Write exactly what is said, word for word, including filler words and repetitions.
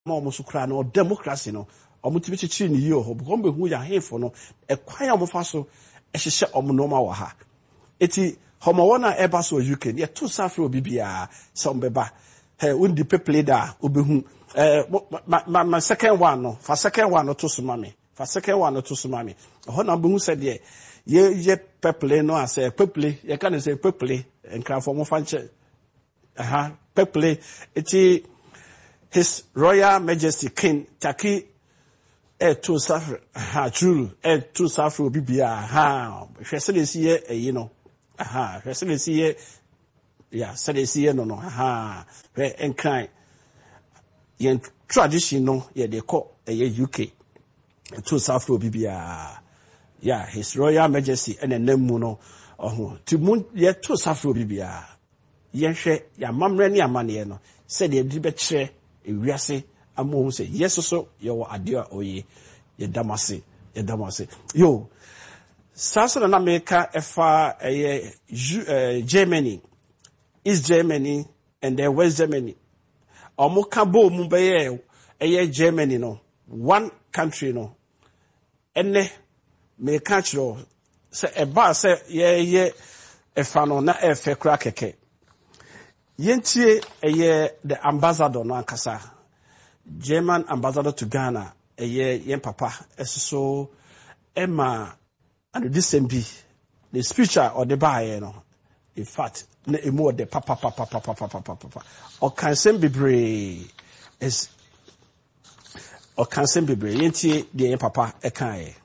almost Ukraine or democracy, no, or motivation in you, or become who you are here for no, a quiet mofaso, a shisha or monoma waha. Eti, homawana eba so U K, yeah, two safro bibia, some beba, hey, undi people da, ubihu, eh, my, my second one, no, for second one, no, to sumami, for second one, no, to sumami. Hona bungu said, yeah, ye, ye, people, no, I say, people, you can't say people, and cry for more function. Aha, people, eti, His Royal Majesty King Taki e to suffer ha true e to suffer bibia ha hwese sie e yi no aha hwese sie ya se sie no no aha hwe enkran yen tradition no ye de ko e U K to suffer bibia ya His Royal Majesty ene nemu no oho ti mun ye to suffer bibia yen hwe ya mamre ne amane no se de di be kire ewiase amohu say yes so yo adea oye ye damase ye damase yo sasa na America efa eh, Germany East Germany and then West Germany omo ka bo mu be eh Germany no one country no ene me ka chiro se eba se ye ye efa no na efe kra keke Yentie eye the ambassador no ankasa German ambassador to Ghana eye yen papa eso Emma and this M B the speaker or the buyer no in fact na emo the papa papa papa papa papa o kan sem bebre is o kan sem bebre yentie the yen papa e kan e